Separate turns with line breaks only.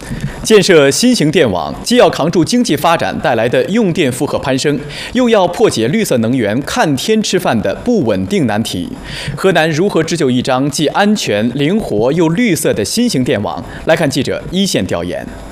建设新型电网，既要扛住经济发展带来的用电负荷攀升，又要破解绿色能源看天吃饭的不稳定难题。河南如何织就一张既安全、灵活又绿色的新型电网？来看记者一线调研。